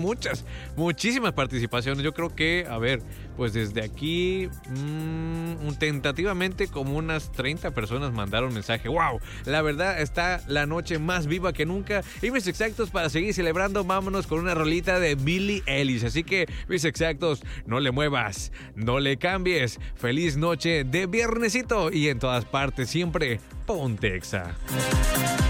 Muchísimas participaciones. Yo creo que, a ver, pues desde aquí, tentativamente como unas 30 personas mandaron mensaje. ¡Wow! La verdad está la noche más viva que nunca. Y mis exactos, para seguir celebrando, vámonos con una rolita de Billie Eilish. Así que, mis exactos, no le muevas, no le cambies. Feliz noche de viernesito y en todas partes siempre, ponte Exa.